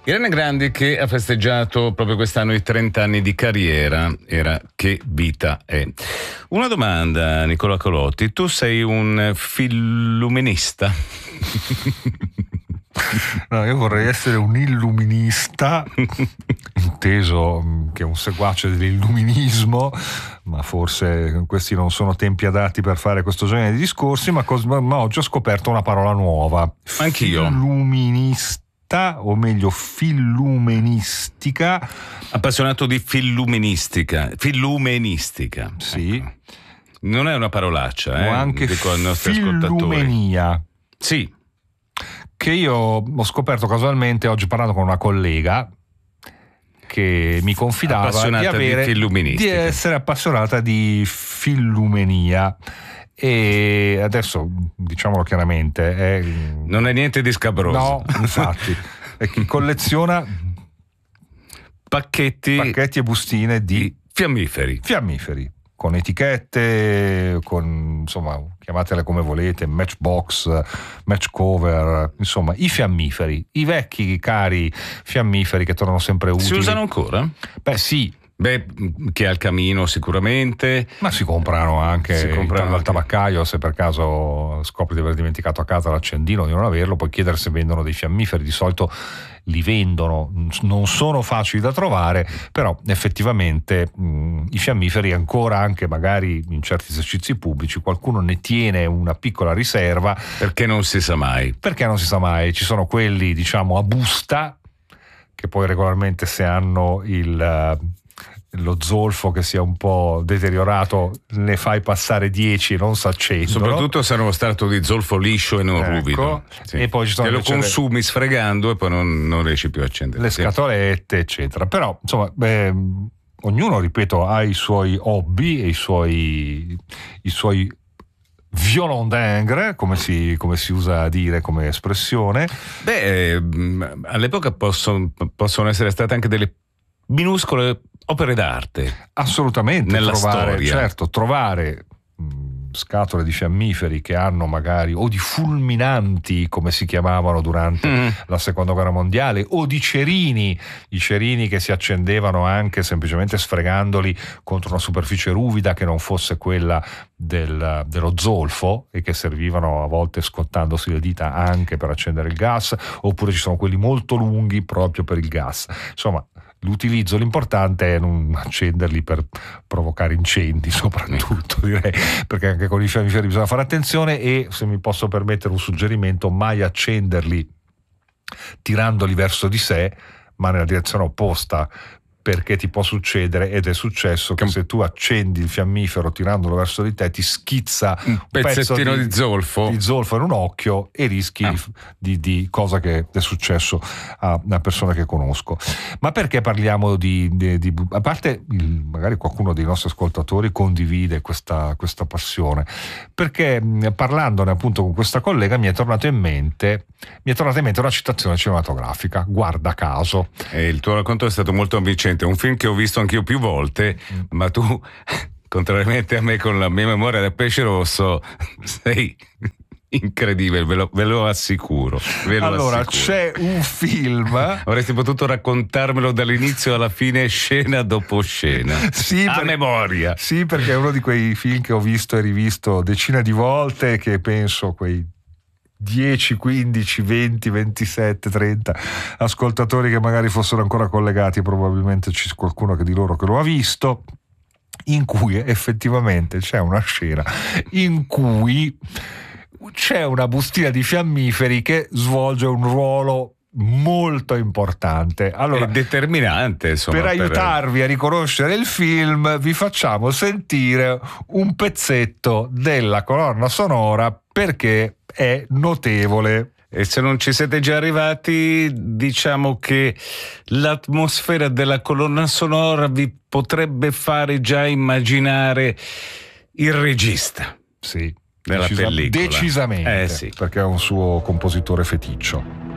Irene Grandi, che ha festeggiato proprio quest'anno i 30 anni di carriera, era Che vita è. Una domanda, Nicola Colotti, tu sei un filluminista? No, io vorrei essere un illuminista, inteso che è un seguace dell'illuminismo, ma forse questi non sono tempi adatti per fare questo genere di discorsi, ma oggi ho scoperto una parola nuova. Anch'io. Filluminista, o meglio fillumenistica. Appassionato di fillumenistica. Sì. Ecco. Non è una parolaccia, O anche dico ai nostri ascoltatori. fillumenia. Sì. Che io ho scoperto casualmente oggi parlando con una collega che mi confidava di essere appassionata di fillumenia, e adesso diciamolo chiaramente non è niente di scabroso. No, infatti è chi colleziona pacchetti e bustine di fiammiferi con etichette, con, insomma, chiamatele come volete, matchbox, match cover, insomma, i fiammiferi, i vecchi cari fiammiferi che tornano sempre utili. Si usano ancora? Beh, sì. Beh, che al camino sicuramente. Ma si comprano anche al tabaccaio, se per caso scopri di aver dimenticato a casa l'accendino, di non averlo, puoi chiedere se vendono dei fiammiferi, di solito li vendono, non sono facili da trovare, però effettivamente i fiammiferi ancora, anche magari in certi esercizi pubblici, qualcuno ne tiene una piccola riserva. Perché non si sa mai. Ci sono quelli, diciamo, a busta, che poi regolarmente, se hanno lo zolfo che sia un po' deteriorato, ne fai passare 10 e non si accendono. Soprattutto se hanno stato di zolfo liscio e non ruvido. Sì. E poi ci sono te lo consumi sfregando e poi non riesci più a accendere. Le scatolette, eccetera. Però, insomma, ognuno, ripeto, ha i suoi hobby e i suoi violon d'ingres, come si usa a dire come espressione. All'epoca possono essere state anche delle minuscole opere d'arte. Assolutamente. Nella storia. Trovare scatole di fiammiferi che hanno magari, o di fulminanti come si chiamavano durante la seconda guerra mondiale, o di cerini, i cerini che si accendevano anche semplicemente sfregandoli contro una superficie ruvida che non fosse quella dello zolfo, e che servivano a volte scottandosi le dita anche per accendere il gas, oppure ci sono quelli molto lunghi proprio per il gas. Insomma, l'utilizzo, l'importante è non accenderli per provocare incendi, soprattutto, direi, perché anche con i fiammiferi bisogna fare attenzione. E, se mi posso permettere un suggerimento, mai accenderli tirandoli verso di sé, ma nella direzione opposta, perché ti può succedere, ed è successo, che se tu accendi il fiammifero tirandolo verso di te, ti schizza un pezzettino di zolfo in un occhio, e rischi di cosa che è successo a una persona che conosco. Ma perché parliamo a parte magari qualcuno dei nostri ascoltatori condivide questa passione, perché parlandone appunto con questa collega mi è tornata in mente una citazione cinematografica, guarda caso. E il tuo racconto è stato molto avvincente. Un film che ho visto anch'io più volte, ma tu, contrariamente a me con la mia memoria del pesce rosso, sei incredibile, ve lo assicuro. Allora, c'è un film. Avresti potuto raccontarmelo dall'inizio alla fine, scena dopo scena. Sì, a memoria. Sì, perché è uno di quei film che ho visto e rivisto decine di volte, che penso quei 10, 15, 20, 27, 30 ascoltatori che magari fossero ancora collegati, probabilmente c'è qualcuno di loro che lo ha visto, in cui effettivamente c'è una scena in cui c'è una bustina di fiammiferi che svolge un ruolo molto importante. Allora, è determinante, insomma. Per aiutarvi a riconoscere il film, vi facciamo sentire un pezzetto della colonna sonora, perché è notevole. E se non ci siete già arrivati, diciamo che l'atmosfera della colonna sonora vi potrebbe fare già immaginare il regista. Sì, della pellicola. Decisamente, sì. perché è un suo compositore feticcio.